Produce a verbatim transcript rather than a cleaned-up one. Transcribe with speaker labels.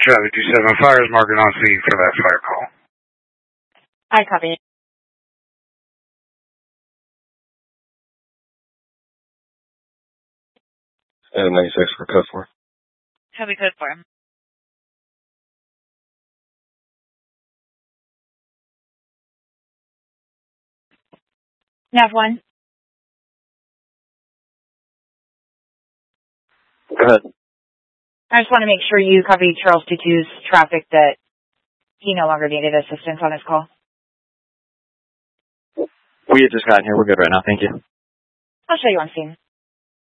Speaker 1: Traffic two seven, fire is marking on scene for that fire call.
Speaker 2: I copy.
Speaker 3: And ninety-six for code four.
Speaker 2: Copy code four. Nav one.
Speaker 3: Go ahead.
Speaker 2: I just want to make sure you copy Charles Tutu's traffic that he no longer needed assistance on his call.
Speaker 3: We had just gotten here. We're good right now. Thank you.
Speaker 2: I'll show you on scene.